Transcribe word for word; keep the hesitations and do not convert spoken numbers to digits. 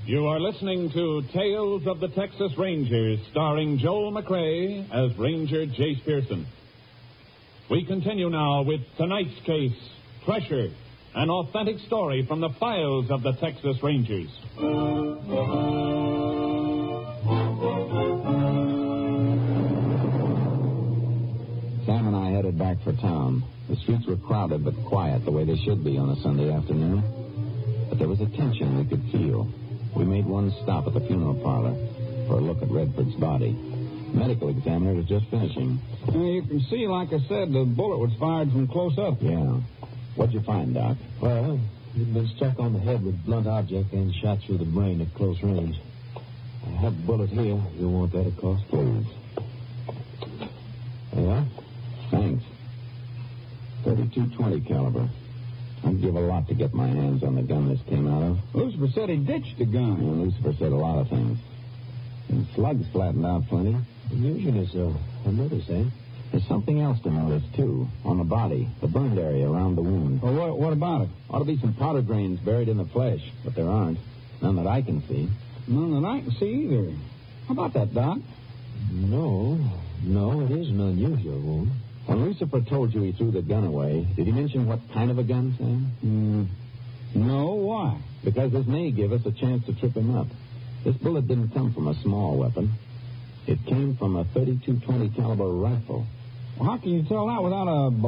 You are listening to Tales of the Texas Rangers, starring Joel McRae as Ranger Jace Pearson. We continue now with tonight's case, Pressure, an authentic story from the files of the Texas Rangers. Sam and I headed back for town. The streets were crowded but quiet, the way they should be on a Sunday afternoon. But there was a tension we could feel. We made one stop at the funeral parlor for a look at Redford's body. The medical examiner was just finishing. Well, you can see, like I said, the bullet was fired from close up. Yeah. What'd you find, Doc? Well, he'd been struck on the head with a blunt object and shot through the brain at close range. I have a bullet here. You want that, of course? Please. There you are. Thanks. thirty-two twenty caliber. I'd give a lot to get my hands on the gun this came out of. Lucifer said he ditched the gun. And Lucifer said a lot of things. And slugs flattened out plenty. Usually so. I noticed that. There's something else to notice, too, on the body, the burned area around the wound. Well, what, what about it? Ought to be some powder grains buried in the flesh, but there aren't. None that I can see. None that I can see either. How about that, Doc? No. No, it is an unusual wound. When Lucifer told you he threw the gun away, did he mention what kind of a gun, Sam? Mm, no, why? Because this may give us a chance to trip him up. This bullet didn't come from a small weapon. It came from a thirty-two twenty caliber rifle. Well, how can you tell that without a